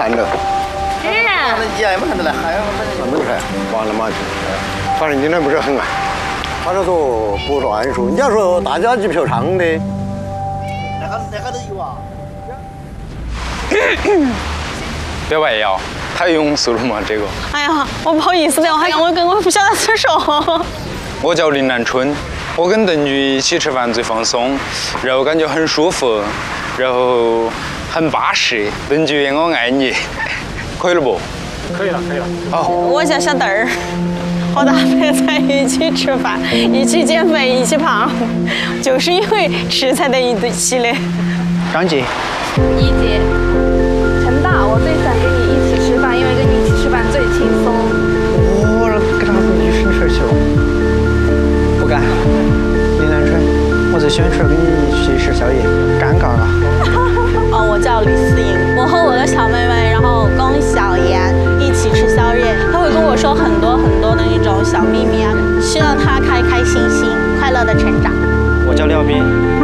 看的。 是啊。 那也没看得来，还有没看，完了嘛就。反正今天不是很暗。他这说不算数，人家说大家去嫖娼的。 那个都有啊。 表白要太庸俗了嘛，这个。 哎呀，我不好意思的，我不晓得怎么说。 我叫林南春，我跟邓局一起吃饭最放松，然后感觉很舒服，然后很巴适。邓局，我爱你，可以了不？ 可以了。 好。 我叫小邓儿，和大白菜一起吃饭，一起减肥，一起胖，就是因为吃才在一起的。 张杰。 一姐，陈大，我最想跟你一起吃饭，因为跟你一起吃饭最轻松。 我给他女生事去了。不干。林南春，我最喜欢吃跟你一起吃宵夜，尴尬了。 我叫李思颖，我和我的小妹妹，然后龚小妍一起吃宵夜，她会跟我说很多很多的那种小秘密啊，希望她开开心心、快乐的成长。 我叫廖斌。